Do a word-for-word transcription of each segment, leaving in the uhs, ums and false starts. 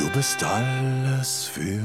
Du bist alles für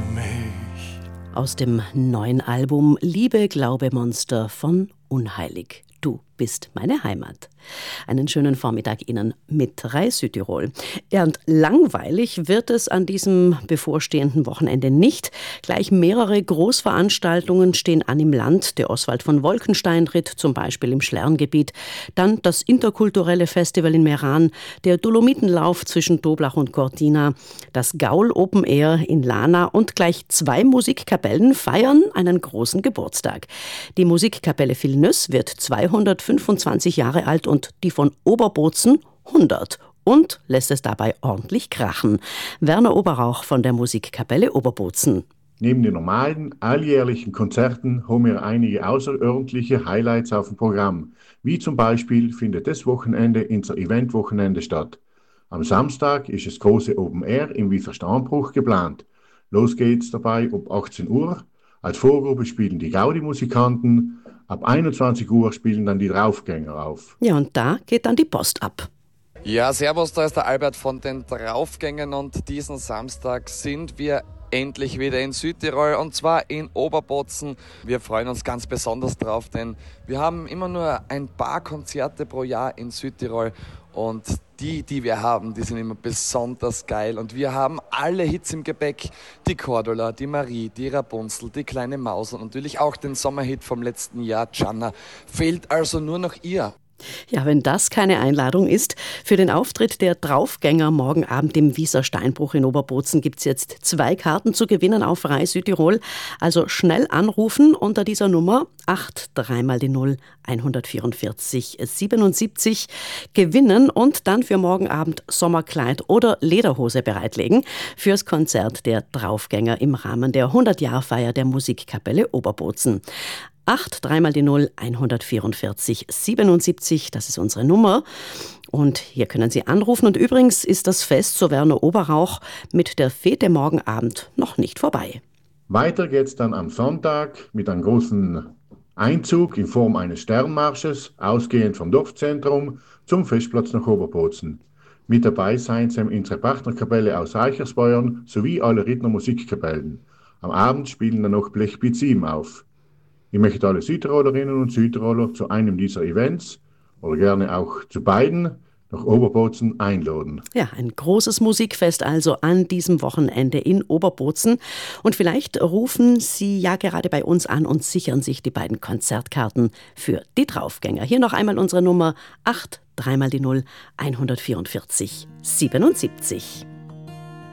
mich. Aus dem neuen Album Liebe, Glaube, Monster von Unheilig. Du bist meine Heimat. Einen schönen Vormittag Ihnen mit Rai Südtirol. Ja, und langweilig wird es an diesem bevorstehenden Wochenende nicht. Gleich mehrere Großveranstaltungen stehen an im Land. Der Oswald von Wolkenstein tritt zum Beispiel im Schlerngebiet. Dann das interkulturelle Festival in Meran, der Dolomitenlauf zwischen Toblach und Cortina, das Gaul Open Air in Lana und gleich zwei Musikkapellen feiern einen großen Geburtstag. Die Musikkapelle Villeneuve wird zweihundertfünfundzwanzig Jahre alt und die von Oberbozen hundert. Und lässt es dabei ordentlich krachen. Werner Oberrauch von der Musikkapelle Oberbozen. Neben den normalen, alljährlichen Konzerten haben wir einige außerordentliche Highlights auf dem Programm. Wie zum Beispiel findet das Wochenende unser Eventwochenende statt. Am Samstag ist das große Open Air im Wieser Steinbruch geplant. Los geht's dabei um achtzehn Uhr. Als Vorgruppe spielen die Gaudi-Musikanten. Ab einundzwanzig Uhr spielen dann die Draufgänger auf. Ja, und da geht dann die Post ab. Ja, servus, da ist der Albert von den Draufgängern und diesen Samstag sind wir endlich wieder in Südtirol und zwar in Oberbozen. Wir freuen uns ganz besonders drauf, denn wir haben immer nur ein paar Konzerte pro Jahr in Südtirol und die, die wir haben, die sind immer besonders geil und wir haben alle Hits im Gepäck. Die Cordula, die Marie, die Rapunzel, die kleine Maus und natürlich auch den Sommerhit vom letzten Jahr, Gianna. Fehlt also nur noch ihr. Ja, wenn das keine Einladung ist, für den Auftritt der Draufgänger morgen Abend im Wieser Steinbruch in Oberbozen gibt es jetzt zwei Karten zu gewinnen auf Rai Südtirol. Also schnell anrufen unter dieser Nummer acht drei mal die null hundertvierundvierzig siebenundsiebzig gewinnen und dann für morgen Abend Sommerkleid oder Lederhose bereitlegen fürs Konzert der Draufgänger im Rahmen der hundert-Jahr-Feier der Musikkapelle Oberbozen. acht drei mal die null hundertvierundvierzig siebenundsiebzig, das ist unsere Nummer. Und hier können Sie anrufen. Und übrigens ist das Fest, so Werner Oberrauch, mit der Fete morgen Abend noch nicht vorbei. Weiter geht's dann am Sonntag mit einem großen Einzug in Form eines Sternmarsches, ausgehend vom Dorfzentrum zum Festplatz nach Oberbozen. Mit dabei seien unsere Partnerkapelle aus Reichersbeuern sowie alle Rittner Musikkapellen. Am Abend spielen dann noch Blechbit sieben auf. Ich möchte alle Südtirolerinnen und Südtiroler zu einem dieser Events oder gerne auch zu beiden nach Oberbozen einladen. Ja, ein großes Musikfest also an diesem Wochenende in Oberbozen. Und vielleicht rufen Sie ja gerade bei uns an und sichern sich die beiden Konzertkarten für die Draufgänger. Hier noch einmal unsere Nummer acht drei mal die null hundertvierundvierzig siebenundsiebzig.